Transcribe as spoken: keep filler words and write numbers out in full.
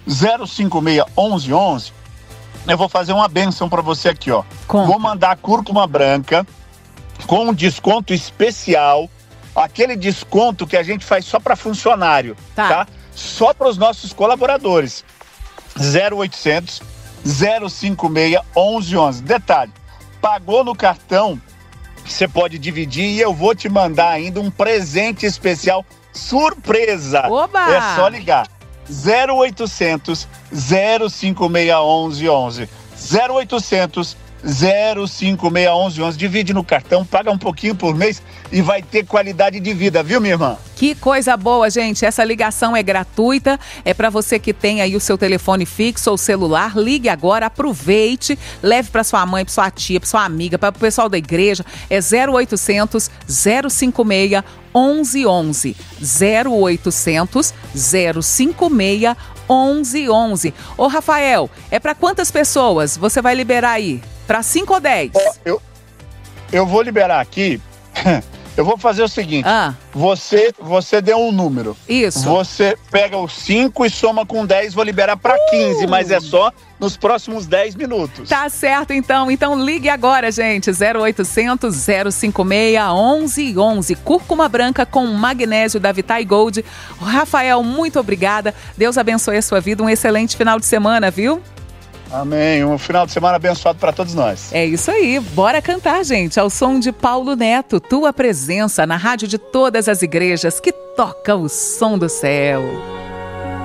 zero cinco seis, onze onze, eu vou fazer uma bênção para você aqui, ó. Conta. Vou mandar cúrcuma branca com um desconto especial, aquele desconto que a gente faz só para funcionário, Tá. tá? Só para os nossos colaboradores. zero oitocentos, zero cinco seis, onze onze. Detalhe, pagou no cartão, você pode dividir e eu vou te mandar ainda um presente especial surpresa. Oba! É só ligar. zero oitocentos, zero cinco seis, onze onze. zero oitocentos, zero cinco seis, onze onze. Divide no cartão, paga um pouquinho por mês e vai ter qualidade de vida, viu, minha irmã? Que coisa boa, gente. Essa ligação é gratuita. É para você que tem aí o seu telefone fixo ou celular. Ligue agora, aproveite. Leve para sua mãe, para sua tia, para sua amiga, para o pessoal da igreja. É zero oitocentos, zero cinco seis, onze onze. zero oitocentos, zero cinco seis, onze onze. Ô, Rafael, é para quantas pessoas você vai liberar aí? Para cinco ou dez? Ó, eu, eu vou liberar aqui. Eu vou fazer o seguinte. Ah. Você, você deu um número. Isso. Você pega os cinco e soma com dez, vou liberar para Uh! quinze, mas é só nos próximos dez minutos. Tá certo, então. Então ligue agora, gente. zero oitocentos, zero cinco seis, onze onze. Cúrcuma branca com magnésio da Vitai Gold. Rafael, muito obrigada. Deus abençoe a sua vida. Um excelente final de semana, viu? Amém. Um final de semana abençoado para todos nós. É isso aí. Bora cantar, gente. Ao som de Paulo Neto. Tua presença na rádio de todas as igrejas que toca o som do céu.